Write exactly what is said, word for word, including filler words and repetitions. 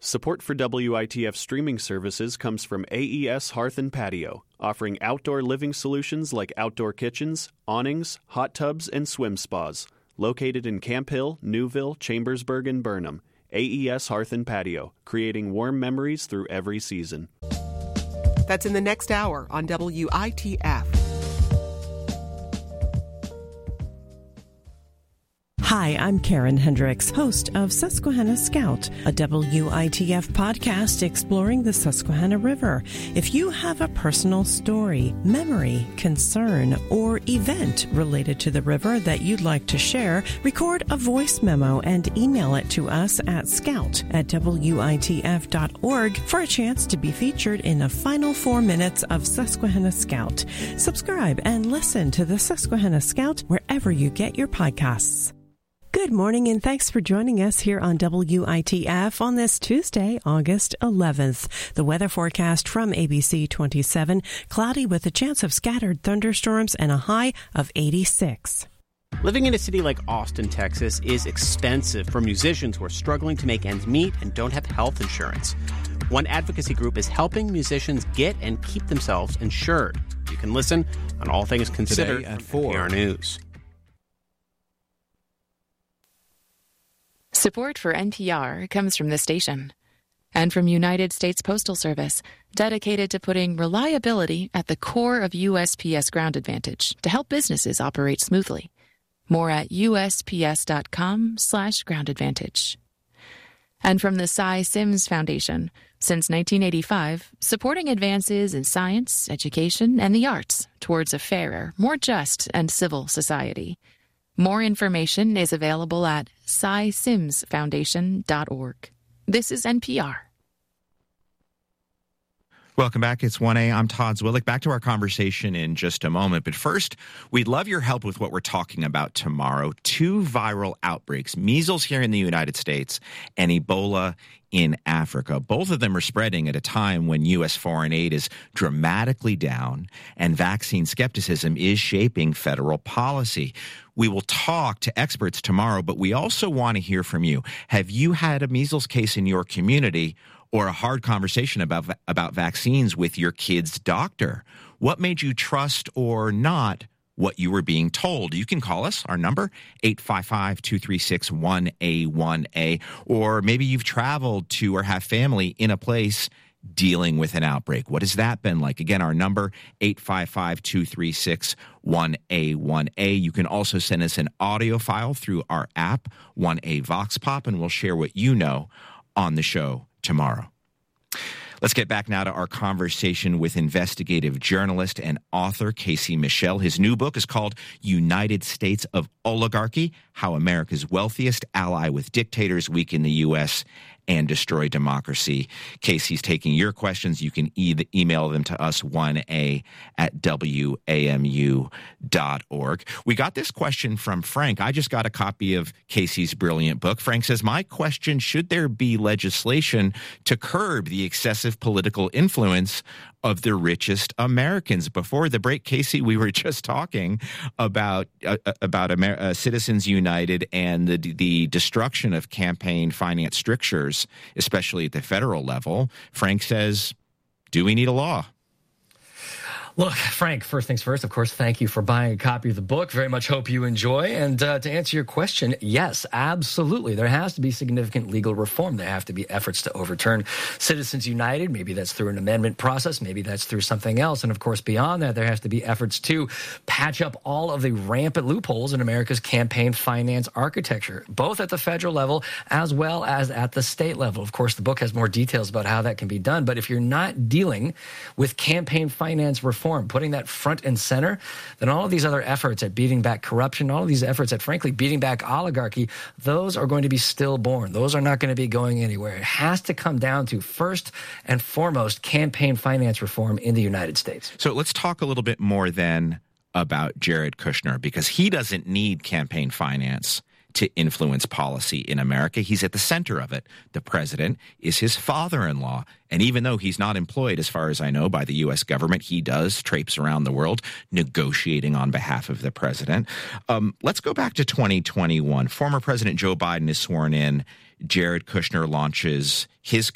Support for W I T F streaming services comes from A E S Hearth and Patio, offering outdoor living solutions like outdoor kitchens, awnings, hot tubs, and swim spas. Located in Camp Hill, Newville, Chambersburg, and Burnham. A E S Hearth and Patio, creating warm memories through every season. That's in the next hour on W I T F. Hi, I'm Karen Hendricks, host of Susquehanna Scout, a W I T F podcast exploring the Susquehanna River. If you have a personal story, memory, concern, or event related to the river that you'd like to share, record a voice memo and email it to us at scout at W I T F dot org for a chance to be featured in the final four minutes of Susquehanna Scout. Subscribe and listen to the Susquehanna Scout wherever you get your podcasts. Good morning, and thanks for joining us here on W I T F on this Tuesday, August eleventh. The weather forecast from A B C twenty-seven, cloudy with a chance of scattered thunderstorms and a high of eighty-six. Living in a city like Austin, Texas is expensive for musicians who are struggling to make ends meet and don't have health insurance. One advocacy group is helping musicians get and keep themselves insured. You can listen on All Things Considered Today at from four. N P R News. Support for N P R comes from this station and from United States Postal Service, dedicated to putting reliability at the core of U S P S Ground Advantage to help businesses operate smoothly. More at U S P S dot com slash ground advantage. And from the Cy Sims Foundation, since nineteen eighty-five, supporting advances in science, education, and the arts towards a fairer, more just, and civil society. More information is available at cy sims foundation dot org. This is N P R. Welcome back. It's one A. I'm Todd Zwillick. Back to our conversation in just a moment. But first, we'd love your help with what we're talking about tomorrow. Two viral outbreaks, measles here in the United States and Ebola in Africa. Both of them are spreading at a time when U S foreign aid is dramatically down and vaccine skepticism is shaping federal policy. We will talk to experts tomorrow, but we also want to hear from you. Have you had a measles case in your community or a hard conversation about about vaccines with your kid's doctor? What made you trust or not what you were being told? You can call us. Our number, eight five five, two three six, one A one A. Or maybe you've traveled to or have family in a place dealing with an outbreak. What has that been like? Again, our number, eight five five, two three six, one A one A. You can also send us an audio file through our app, one A Vox Pop, and we'll share what you know on the show tomorrow. Let's get back now to our conversation with investigative journalist and author Casey Michel. His new book is called United States of Oligarchy: How America's Wealthiest Ally with Dictators Weaken the U S and Destroy Democracy. Casey's taking your questions. You can e- email them to us, one A at W A M U dot org. We got this question from Frank. I just got a copy of Casey's brilliant book. Frank says, my question, should there be legislation to curb the excessive political influence of the richest Americans? Before the break, Casey, we were just talking about uh, about Amer- uh, Citizens United and the the destruction of campaign finance strictures, especially at the federal level. Frank says, do we need a law? Look, Frank, first things first, of course, thank you for buying a copy of the book. Very much hope you enjoy. And uh, to answer your question, yes, absolutely. There has to be significant legal reform. There have to be efforts to overturn Citizens United. Maybe that's through an amendment process. Maybe that's through something else. And, of course, beyond that, there has to be efforts to patch up all of the rampant loopholes in America's campaign finance architecture, both at the federal level as well as at the state level. Of course, the book has more details about how that can be done. But if you're not dealing with campaign finance reform, putting that front and center, then all of these other efforts at beating back corruption, all of these efforts at, frankly, beating back oligarchy, those are going to be stillborn. Those are not going to be going anywhere. It has to come down to, first and foremost, campaign finance reform in the United States. So let's talk a little bit more then about Jared Kushner, because he doesn't need campaign finance to influence policy in America. He's at the center of it. The president is his father-in-law. And even though he's not employed, as far as I know, by the U S government, he does traipse around the world negotiating on behalf of the president. Um, let's go back to twenty twenty-one. Former President Joe Biden is sworn in. Jared Kushner launches his